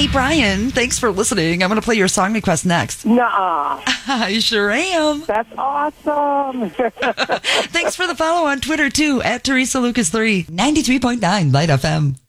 Hey, Brian, thanks for listening. I'm going to play your song request next. Nuh-uh. I sure am. That's awesome. Thanks for the follow on Twitter, too, at Teresa Lucas 3, 93.9 Light FM.